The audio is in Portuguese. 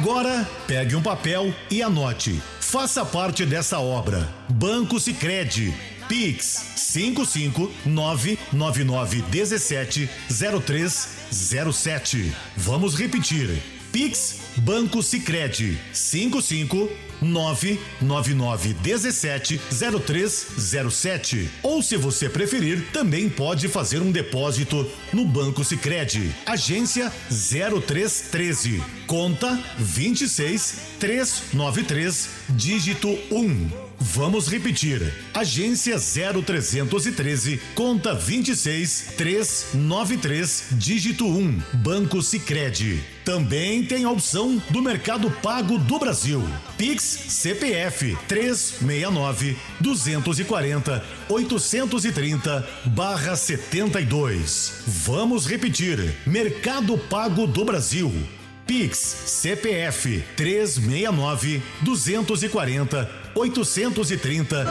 Agora, pegue um papel e anote. Faça parte dessa obra. Banco Sicredi. Pix 55999170307. Vamos repetir. Pix Banco Sicredi 55999170307. Ou, se você preferir, também pode fazer um depósito no Banco Sicredi. Agência 0313, conta 26393, dígito 1. Vamos repetir. Agência 0313, conta 26393, dígito 1. Banco Sicredi. Também tem a opção do Mercado Pago do Brasil. Pix CPF 369-240-830/72. Vamos repetir. Mercado Pago do Brasil. Pix CPF 369-240-830